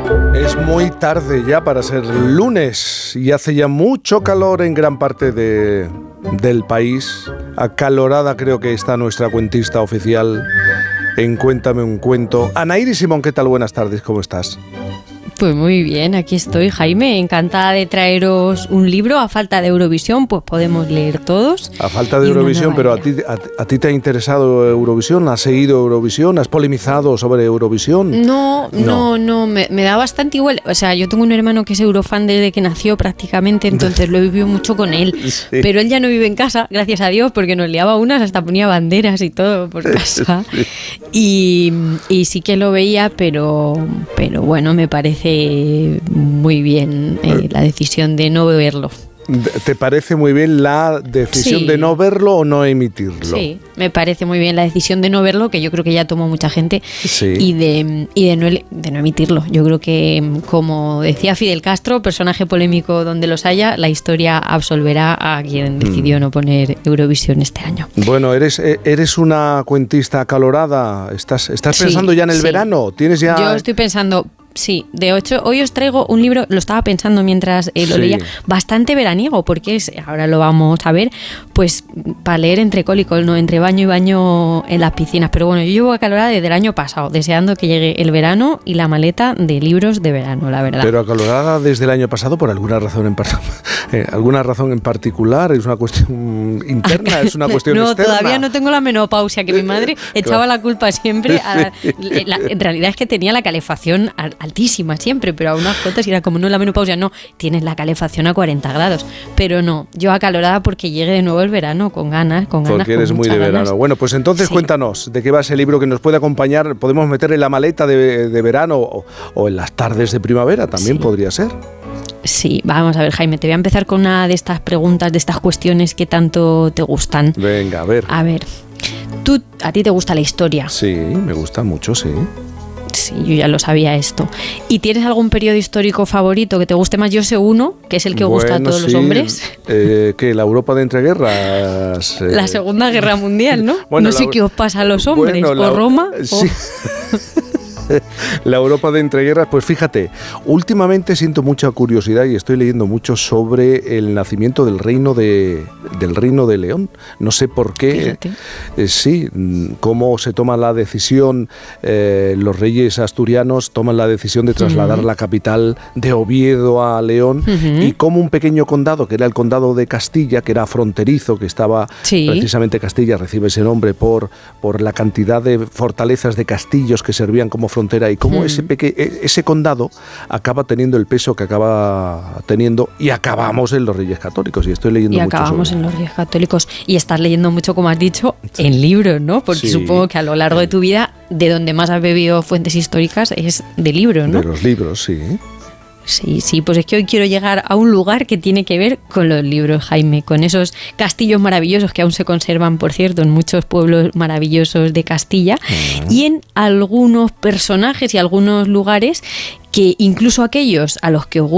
Es muy tarde ya para ser lunes y hace ya mucho calor en gran parte del país. Acalorada creo que está nuestra cuentista oficial en Cuéntame un cuento. Anaíri Simón, ¿qué tal? Buenas tardes, ¿cómo estás? Pues muy bien, aquí estoy, Jaime, encantada de traeros un libro. A falta de Eurovisión, pues podemos leer todos. A falta de Eurovisión, pero ¿a ti te ha interesado Eurovisión? ¿Has seguido Eurovisión? ¿Has polemizado sobre Eurovisión? No, me da bastante igual. O sea, yo tengo un hermano que es eurofan desde que nació prácticamente, entonces lo he vivido mucho con él. Sí. Pero él ya no vive en casa, gracias a Dios, porque nos liaba unas, hasta ponía banderas y todo por casa. Sí. Y sí que lo veía, pero bueno, me parece muy bien la decisión de no verlo. ¿Te parece muy bien la decisión de no verlo o no emitirlo? Sí, me parece muy bien la decisión de no verlo, que yo creo que ya tomó mucha gente, sí. y de no emitirlo. Yo creo que, como decía Fidel Castro, personaje polémico donde los haya, la historia absolverá a quien decidió no poner Eurovisión este año. Bueno, eres una cuentista acalorada. ¿Estás pensando ya en el verano? ¿Tienes ya...? Yo estoy pensando... Sí, de hecho, hoy os traigo un libro, lo estaba pensando mientras lo leía, bastante veraniego, porque ahora lo vamos a ver, pues para leer entre cólicos, ¿no? Entre baño y baño en las piscinas. Pero bueno, yo llevo acalorada desde el año pasado, deseando que llegue el verano y la maleta de libros de verano, la verdad. Pero acalorada desde el año pasado por alguna razón en particular, es una cuestión interna, es una cuestión externa. Todavía no tengo la menopausia, que mi madre echaba la culpa siempre. En realidad es que tenía la calefacción altísima siempre, pero a unas cotas y era como, no, la menopausia, no, tienes la calefacción a 40 grados, pero no, yo acalorada porque llegue de nuevo el verano, con ganas. Porque eres muy de verano. Bueno, pues entonces cuéntanos, ¿de qué va ese libro que nos puede acompañar? ¿Podemos meter en la maleta de verano o en las tardes de primavera? También podría ser. Sí, vamos a ver, Jaime, te voy a empezar con una de estas preguntas, de estas cuestiones que tanto te gustan. Venga, a ver. A ver, ¿a ti te gusta la historia? Sí, me gusta mucho, sí. Sí, yo ya lo sabía esto. ¿Y tienes algún periodo histórico favorito que te guste más? Yo sé uno, que es el que gusta a todos los hombres. ¿Qué? ¿La Europa de entreguerras? La Segunda Guerra Mundial, ¿no? Bueno, no sé qué os pasa a los hombres. ¿O Roma? Sí. La Europa de entreguerras, pues fíjate, últimamente siento mucha curiosidad y estoy leyendo mucho sobre el nacimiento del reino de León. No sé por qué. Sí, cómo se toma la decisión, los reyes asturianos toman la decisión de trasladar la capital de Oviedo a León, y cómo un pequeño condado, que era el condado de Castilla, que era fronterizo, que estaba precisamente Castilla, recibe ese nombre por la cantidad de fortalezas de castillos que servían como frontera, y cómo ese condado acaba teniendo el peso que acaba teniendo, y acabamos en los Reyes Católicos, y estoy leyendo mucho acabamos en los Reyes Católicos, y estás leyendo mucho, como has dicho, en libros, ¿no? Porque supongo que a lo largo de tu vida, de donde más has bebido fuentes históricas es de libros, ¿no? De los libros, sí. Sí, pues es que hoy quiero llegar a un lugar que tiene que ver con los libros, Jaime, con esos castillos maravillosos que aún se conservan, por cierto, en muchos pueblos maravillosos de Castilla, y en algunos personajes y algunos lugares que incluso aquellos a los que os